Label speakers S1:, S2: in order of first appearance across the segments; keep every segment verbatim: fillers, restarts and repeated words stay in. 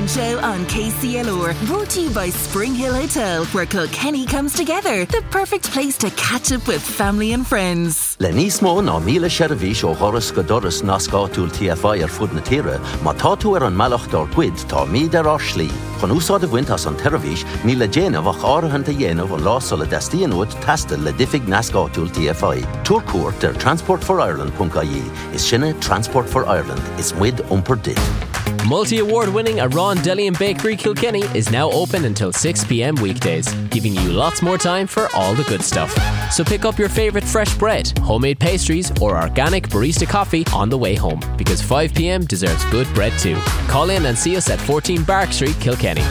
S1: Show on K C L R. Brought to you by Spring Hill Hotel, where Kilkenny comes together. The perfect place to catch up with family and friends.
S2: Le nísmó ná míle seirbhís ó Horace go doras ná scáitiúil T F I ar fud na tíre, má tá tú ar an mealach dár cuid tá míad ar ár slí. Chun úsáid a bhaint as an teirvís, ní le déanamh ach áirithe dhéanamh an lásol a destian uad testa le diffig na scáitiúil T F I. Túr cuairt ar transport for ireland dot I E. Is sinne Transport for Ireland. Is muid umpar dit.
S3: Multi-award winning Aran Deli and Bakery Kilkenny is now open until six p.m. weekdays, giving you lots more time for all the good stuff. So pick up your favourite fresh bread, homemade pastries or organic barista coffee on the way home, because five p.m. deserves good bread too. Call in and see us at fourteen Bark Street, Kilkenny.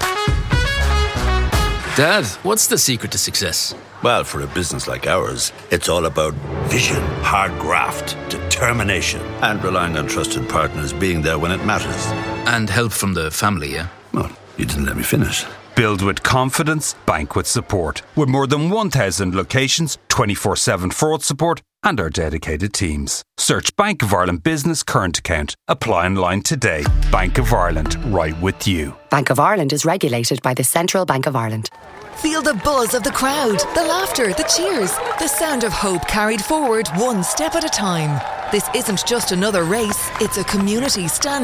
S4: Dad, what's the secret to success?
S5: Well, for a business like ours, it's all about vision, hard graft, determination, and relying on trusted partners being there when it matters.
S4: And help from the family, yeah?
S5: Well, you didn't let me finish.
S6: Build with confidence, bank with support. With more than one thousand locations, twenty-four seven fraud support, and our dedicated teams. Search Bank of Ireland Business Current Account. Apply online today. Bank of Ireland, right with you.
S7: Bank of Ireland is regulated by the Central Bank of Ireland.
S1: Feel the buzz of the crowd, the laughter, the cheers, the sound of hope carried forward one step at a time. This isn't just another race, it's a community stand